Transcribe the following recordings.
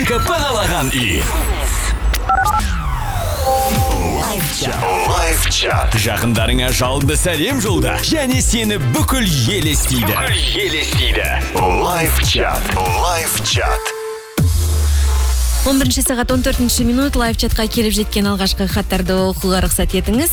Екі паналаған үй. Лайф чат. Жақындарыңа жалынды сәлем жолда. Және сені бүкіл ел естиді. Лайф чат. 11 сағат 14 минут лайв чатқа келіп жеткен алғашқы хаттарды оқуға рұқсат етіңіз.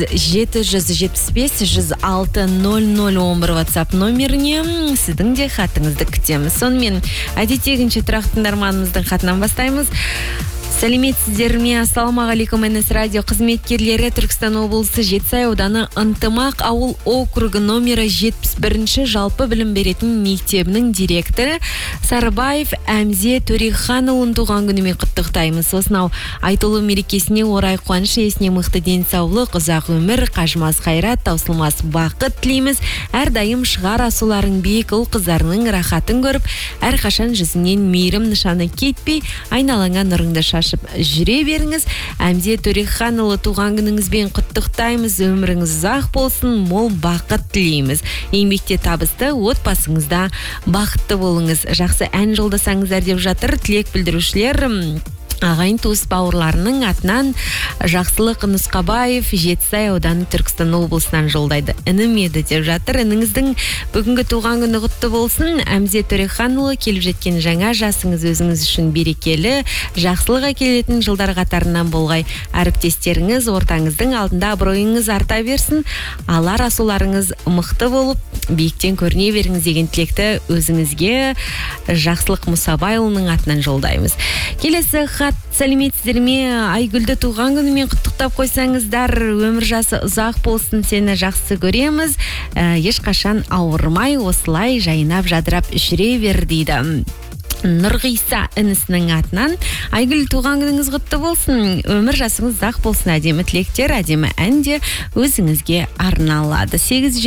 8-775-106-0011 WhatsApp номеріне сіздің де хатыңызды күтеміз. Сонымен әдеттегінше тұрақты тыңдарманымыздың хатынан бастаймыз. Сәлеметсіздер ме? Ассалаумағалейкум, НС радио қызметкерлері. Түркістан облысы Жетісай ауданы Ынтымақ ауыл округі номері 71-ші жалпы білім беретін мектебінің директоры Сарыбаев Әмзе Төреханұлын туған күнімен құттықтаймыз. Осынау айтулы мерекесіне орай қуаныш иесіне мықты денсаулық, ұзақ өмір, қажымас қайрат, таусылмас бақыт тілейміз. Әрдайым шығар асуларың биік ұл қыздарының рахатын көріп, әрқашан жүзінен мейірім нышаны кетпей, айналаңа нұрыңды шашып жүре беріңіз. Әмзе Төреханұлы туған күніңізбен құттықтаймыз. Өміріңіз ұзақ болсын, мол бақыт тілейміз. Еңбекте табысты, отбасыңызда бақытты болыңыз. Жақсы ән жолдасаңыздар деп жатыр тілек білдірушілер. Ағайын туыс бауырларының атынан Жақсылық Нұсқабаев Жетісай ауданы Түркістан облысынан жолдайды. Інім еді деп жатыр. Ініңіздің бүгінгі туған күні құтты болсын. Әмзе Төреханұлы, келіп жеткен жаңа жасыңыз өзіңіз үшін берекелі, жақсылық әкелетін жылдар қатарынан болғай. Әріптестеріңіз ортаңыздың алдында абыройыңыз арта берсін. Алар асуларыңыз мықты болып, биіктен көріне беріңіз деген тілекті өзіңізге Жақсылық Мұсабайұлының атынан жолдаймыз. Келесі сәлеметсіздер ме? Айгүлді туған күнімен құттықтап қойсаңыздар, өмір жасы ұзақ болсын, сені жақсы көреміз, ешқашан ауырмай осылай жайнап жадырап жүре бер дейді. Нұрғиса інісінің атынан. Айгүл, туған күніңіз құтты болсын, өмір жасыңыз ұзақ болсын. Әдемі тілектер, әдемі әнде өзіңізге арналады.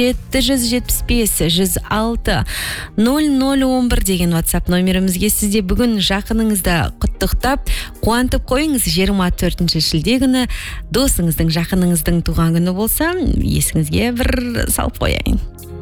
8-775-106-0011 деген WhatsApp номерімізге сізде бүгін жақыныңызды құттықтап қуантып қойыңыз. 24 шілде күні досыңыздың, жақыныңыздың туған күні болса, есіңізге бір салып қояйын.